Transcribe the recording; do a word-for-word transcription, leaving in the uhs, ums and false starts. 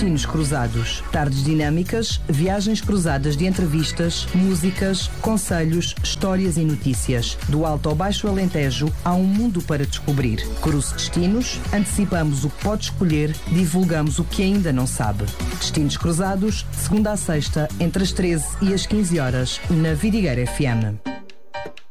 Destinos Cruzados. Tardes dinâmicas, viagens cruzadas de entrevistas, músicas, conselhos, histórias e notícias. Do Alto ao Baixo Alentejo, há um mundo para descobrir. Cruze Destinos, antecipamos o que pode escolher, divulgamos o que ainda não sabe. Destinos Cruzados, segunda a sexta, entre as treze e as quinze horas, na Vidigueira F M.